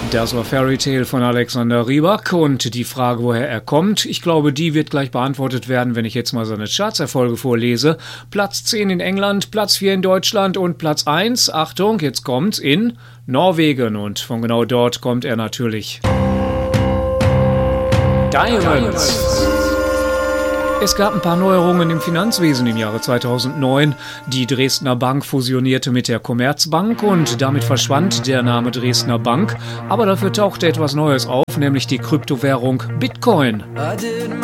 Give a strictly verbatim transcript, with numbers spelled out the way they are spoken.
Das war Fairy Tale von Alexander Rybak und die Frage, woher er kommt, ich glaube, die wird gleich beantwortet werden, wenn ich jetzt mal seine Chartserfolge vorlese. Platz zehn in England, Platz vier in Deutschland und Platz eins, Achtung, jetzt kommt's, in Norwegen und von genau dort kommt er natürlich. Diamonds. Es gab ein paar Neuerungen im Finanzwesen im Jahre zweitausendneun. Die Dresdner Bank fusionierte mit der Commerzbank und damit verschwand der Name Dresdner Bank. Aber dafür tauchte etwas Neues auf, nämlich die Kryptowährung Bitcoin.